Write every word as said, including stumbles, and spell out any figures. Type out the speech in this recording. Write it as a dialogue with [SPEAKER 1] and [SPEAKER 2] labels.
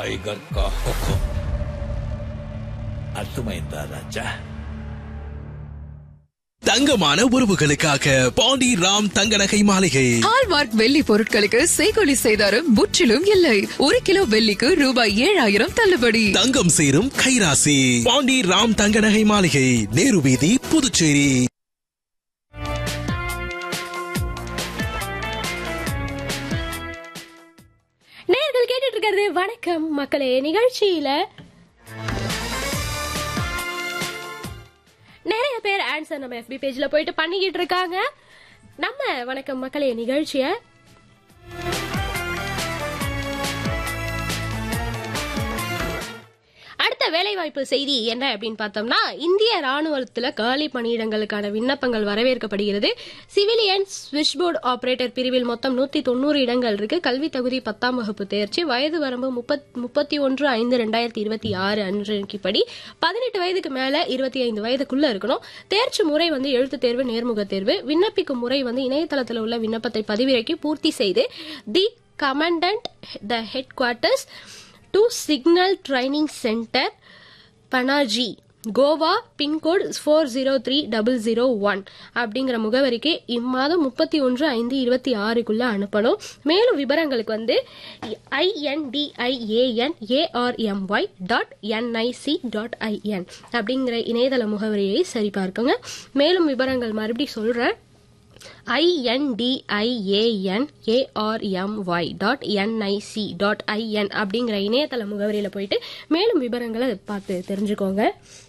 [SPEAKER 1] Tiger का हुक्म अर्थमैंदा राजा
[SPEAKER 2] தங்கமான உறவுகளுக்காக பாண்டி ராம் தங்க நகை மாளிகை.
[SPEAKER 3] ஹால்மார்க் வெள்ளி பொருட்களுக்கு செய்கொலி செய்தாரும் முற்றிலும் இல்லை. ஒரு கிலோ வெள்ளிக்கு ரூபாய் ஏழாயிரம் தள்ளுபடி.
[SPEAKER 2] தங்கம் சேரும் கைராசி பாண்டி ராம் தங்க நகை மாளிகை, நேரு வீதி, புதுச்சேரி.
[SPEAKER 4] நேயர்கள் கேட்டுட்டு இருக்கிறது வணக்கம் மக்களே நிகழ்ச்சியில நிறைய பேர் ஆன்சர் நம்ம எஃபி பேஜ்ல போயிட்டு பண்ணிக்கிட்டு இருக்காங்க. நம்ம வணக்கம் மக்களே நிகழ்ச்சிய அடுத்த வேலைவாய்ப்பு செய்தி என்ன அப்படின்னு பார்த்தோம்னா, இந்திய ராணுவத்துல காலி பணியிடங்களுக்கான விண்ணப்பங்கள் வரவேற்கப்படுகிறது. சிவிலியன் ஸ்விட்ச்போர்டு ஆபரேட்டர் பிரிவில் மொத்தம் நூத்தி தொண்ணூறு இடங்கள் இருக்கு. கல்வி தகுதி பத்தாம் வகுப்பு தேர்ச்சி, வயது வரம்பு முப்பத்தி ஒன்று ஐந்து ரெண்டாயிரத்தி இருபத்தி ஆறு அன்றைக்குப்படி பதினெட்டு வயதுக்கு மேல இருபத்தி ஐந்து வயதுக்குள்ள இருக்கணும். தேர்ச்சி முறை வந்து எழுத்து தேர்வு, நேர்முக தேர்வு. விண்ணப்பிக்கும் முறை வந்து இணையதளத்தில் உள்ள விண்ணப்பத்தை பதிவிறக்கி பூர்த்தி செய்து தி commandant the head quarters to signal training centre Panaji Goa pincode four zero three double zero one அப்படிங்கிற முகவரிக்கு இம்மாதம் முப்பத்தி ஒன்று ஐந்து இருபத்தி ஆறுக்குள்ள அனுப்பணும். மேலும் விவரங்களுக்கு வந்து ஐஎன்டிஐஏஎன் ARMY dot NIC dot IN அப்படிங்கிற இணையதள முகவரியை சரிபார்க்குங்க. மேலும் விவரங்கள் மறுபடியும் சொல்றேன். ஐஎன்டிஐஏஎன் ARMY dot NIC dot IN அப்படிங்கிற இணையதள முகவரியில போயிட்டு மேலும் விவரங்களை பார்த்து தெரிஞ்சுக்கோங்க.